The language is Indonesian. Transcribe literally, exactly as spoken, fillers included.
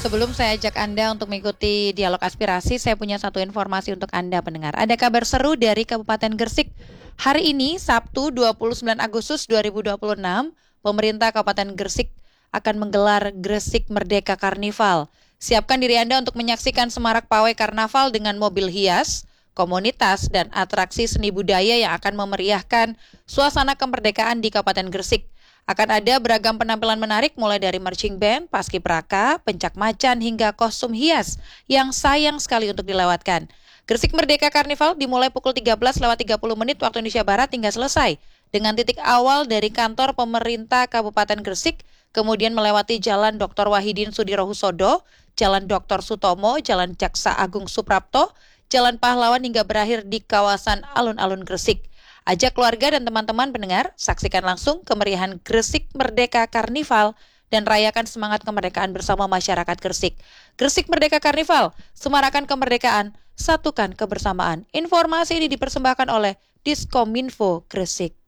Sebelum saya ajak Anda untuk mengikuti dialog aspirasi, saya punya satu informasi untuk Anda pendengar. Ada kabar seru dari Kabupaten Gresik. Hari ini, Sabtu dua puluh sembilan Agustus dua ribu dua puluh enam, pemerintah Kabupaten Gresik akan menggelar Gresik Merdeka Karnival. Siapkan diri Anda untuk menyaksikan semarak pawai karnaval dengan mobil hias, komunitas, dan atraksi seni budaya yang akan memeriahkan suasana kemerdekaan di Kabupaten Gresik. Akan ada beragam penampilan menarik mulai dari marching band, paskibraka, pencak macan hingga kostum hias yang sayang sekali untuk dilewatkan. Gresik Merdeka Karnival dimulai pukul tiga belas lewat tiga puluh menit waktu Indonesia Barat hingga selesai dengan titik awal dari kantor pemerintah Kabupaten Gresik, kemudian melewati Jalan Doktor Wahidin Sudirohusodo, Jalan Doktor Sutomo, Jalan Jaksa Agung Suprapto, Jalan Pahlawan hingga berakhir di kawasan alun-alun Gresik. Ajak keluarga dan teman-teman pendengar, saksikan langsung kemeriahan Gresik Merdeka Karnival dan rayakan semangat kemerdekaan bersama masyarakat Gresik. Gresik Merdeka Karnival, semarakan kemerdekaan, satukan kebersamaan. Informasi ini dipersembahkan oleh Diskominfo Gresik.